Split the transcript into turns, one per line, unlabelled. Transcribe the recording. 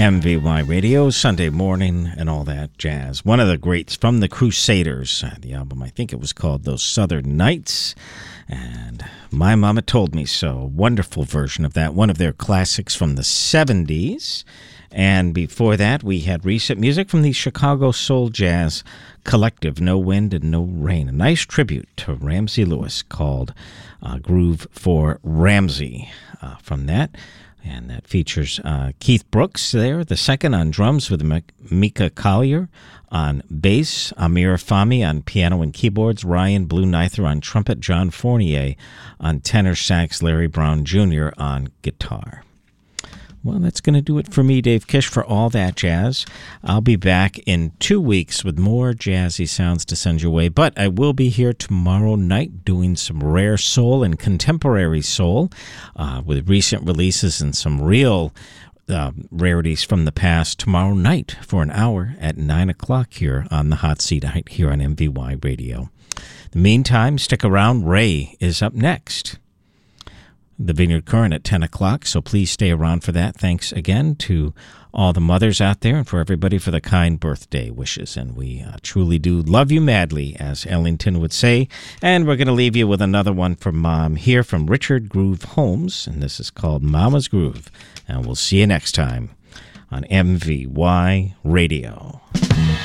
MVY Radio, Sunday morning, and all that jazz. One of the greats from the Crusaders. The album, I think it was called Those Southern Nights. And My Mama Told Me So. Wonderful version of that. One of their classics from the 70s. And before that, we had recent music from the Chicago Soul Jazz Collective, No Wind and No Rain. A nice tribute to Ramsey Lewis called Groove for Ramsey from that. And that features Keith Brooks there, the second on drums with Mika Collier on bass, Amir Fahmy on piano and keyboards, Ryan Blue Neither on trumpet, John Fournier on tenor sax, Larry Brown Jr. on guitar. Well, that's going to do it for me, Dave Kish, for All That Jazz. I'll be back in 2 weeks with more jazzy sounds to send your way, but I will be here tomorrow night doing some rare soul and contemporary soul with recent releases and some real rarities from the past tomorrow night for an hour at 9 o'clock here on the Hot Seat here on MVY Radio. In the meantime, stick around. Ray is up next. The Vineyard Current at 10 o'clock, so please stay around for that. Thanks again to all the mothers out there and for everybody for the kind birthday wishes. And we truly do love you madly, as Ellington would say. And we're going to leave you with another one from Mom here from Richard Groove Holmes, and this is called Mama's Groove. And we'll see you next time on MVY Radio.